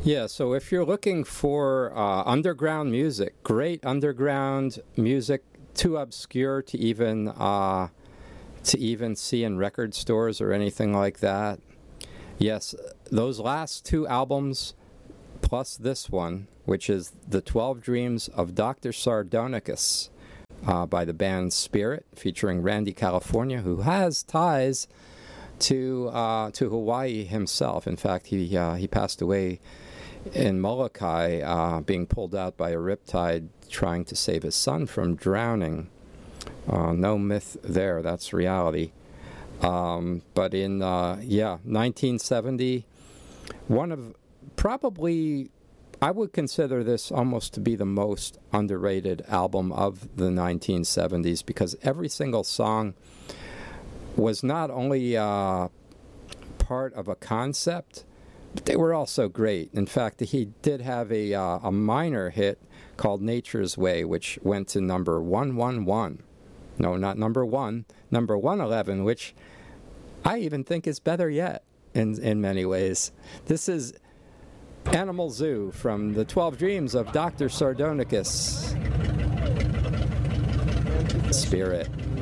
Yeah, so if you're looking for underground music, great underground music, too obscure to even see in record stores or anything like that, yes, those last two albums, plus this one, which is The 12 Dreams of Dr. Sardonicus by the band Spirit, featuring Randy California, who has ties to Hawaii himself. In fact, he passed away in Molokai, being pulled out by a riptide trying to save his son from drowning. No myth there, that's reality. But in 1970, one of probably, I would consider this almost to be the most underrated album of the 1970s, because every single song was not only part of a concept, but they were also great. In fact, he did have a minor hit called Nature's Way, which went to number 111. No, not number 1, number 111, which I even think is better yet in many ways. This is Animal Zoo from The 12 Dreams of Dr. Sardonicus. Spirit.